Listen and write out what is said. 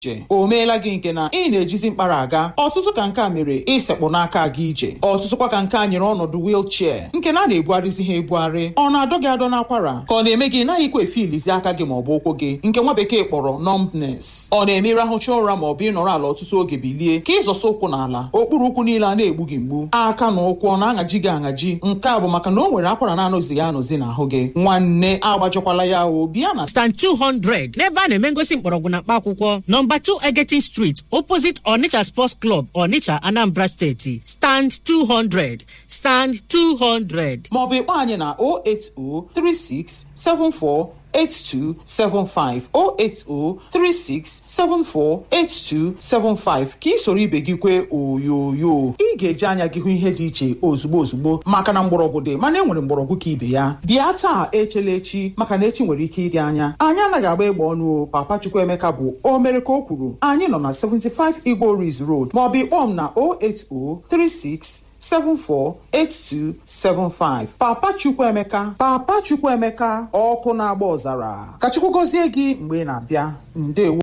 o meela gị nke na ị na-ejizi mkpara aga ọtụtụ ka nke a mere isekpụ n'aka aga ije ọtụtụkwa ka nke a nyere ọnọdụ wheelchair nke na na-ebugharịzi ha ebugharị ọ na-adọ gị adọ n'akwara ka ọ na-eme gị naghịkwa efilizi aka gị maọbụ ụkwụ gị nke nwa bekee kpọrọ numbness ọ na-eme ịrahụcha ụra maọbụ ịnọrọ ala ọtụtụ oge bilie ka ịzọsa ụkwụ n'ala okpuru ụkwụ niile a na-egbu gị mgbu aka na ụkwụ ọ na-aṅaji gị aṅaji nke a bụ maka na o nwere akwara na-anọzighị anọzi n'ahụ gị nwanne agbajokwala ya o bịa na stand 200 n'ebe a na-eme ngosi mkpọrọgwụ na mkpa akwụkwọ nọmba 2 Egetin Street opposite Onitsha Sports Club Onitsha Anambra State stand 200 stand 200 maọbụ ịkpọ anyị na 08036748275 08036748275 ka ị soro ibe gị kwee oyoyo ị ga-eji anya gị hụ ihe dị iche ozugbo maka na mgbọrọgwụ dị mana e nwere mgbọrọgwụ ka ibe ya bịa taa echela echi maka na echi nwere ike ịdị anya anyị anaghị agba egbe ọnụ Papa Chukwuemeka bụ o mere ka o kwuru anyị nọ na 75 Igbo Ridge Road maọbụ ịkpọ m na 08036748275 Papa Chukwuemeka ọkụ na-agba ọzara ka Chukwu gọzie gị mgbe ị na-abịa ndewo.